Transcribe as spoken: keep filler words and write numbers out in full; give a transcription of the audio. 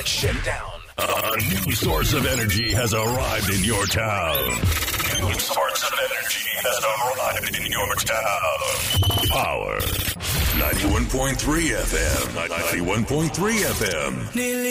Shakedown. A new source of energy has arrived in your town. New source of energy has arrived in your town. Power. ninety-one point three F M. ninety-one point three F M.